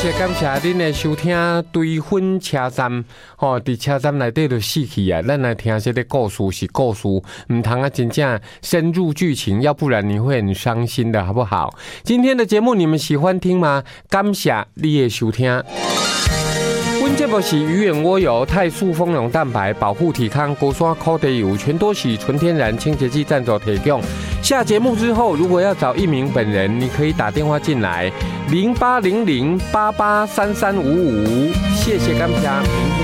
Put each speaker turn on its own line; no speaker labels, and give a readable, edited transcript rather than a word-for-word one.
谢感谢恁的收听，追婚车站，伫车站内底就死去啊！咱来听这个故事是故事，唔通啊真正深入剧情，要不然你会很伤心的，好不好？今天的节目你们喜欢听吗？感谢你的收听。本节目是鱼眼蜗油、泰素丰隆蛋白、保护体康、国刷烤地油、全多喜纯天然清洁剂赞助提供。下节目之后，如果要找一鸣本人，你可以打电话进来，0800883355。谢谢感谢，明天。